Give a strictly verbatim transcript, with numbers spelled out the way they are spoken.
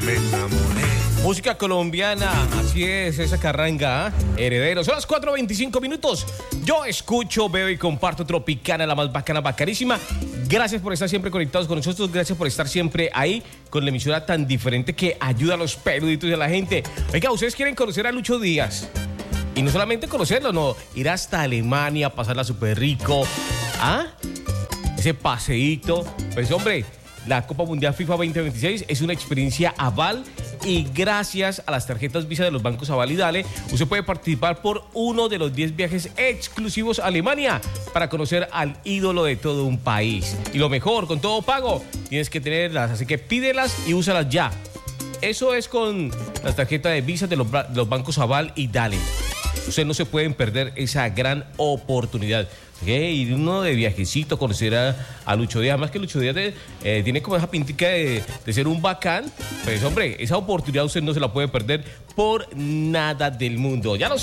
Me enamoré. Música colombiana, así es, esa carranga, ¿eh? Herederos. Son las cuatro veinticinco minutos. Yo escucho, veo y comparto Tropicana, la más bacana, bacanísima. Gracias por estar siempre conectados con nosotros. Gracias por estar siempre ahí con la emisora tan diferente que ayuda a los peluditos y a la gente. Oiga, ¿ustedes quieren conocer a Lucho Díaz? Y no solamente conocerlo, no, ir hasta Alemania, pasarla súper rico. ¿Ah? Ese paseíto. Pues hombre, la Copa Mundial FIFA veinte veintiséis es una experiencia Aval y gracias a las tarjetas Visa de los bancos Aval y Dale, usted puede participar por uno de los diez viajes exclusivos a Alemania para conocer al ídolo de todo un país. Y lo mejor, con todo pago, tienes que tenerlas, así que pídelas y úsalas ya. Eso es con las tarjetas de Visa de los, de los bancos Aval y Dale. Ustedes no se pueden perder esa gran oportunidad. Y uno de viajecito, conocer a, a Lucho Díaz. Más que Lucho Díaz de, eh, tiene como esa pintica de, de ser un bacán. Pues hombre, esa oportunidad usted no se la puede perder por nada del mundo. Ya lo sabe.